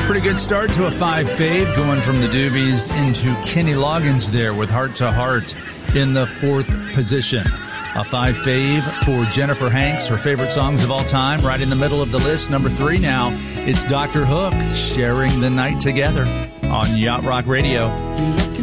Pretty good start to a 5 fave, going from the Doobies into Kenny Loggins there with Heart to Heart in the 4th position. A 5 fave for Jennifer Hanks, her favorite songs of all time, right in the middle of the list. Number 3 now, it's Dr. Hook, Sharing the Night Together on Yacht Rock Radio.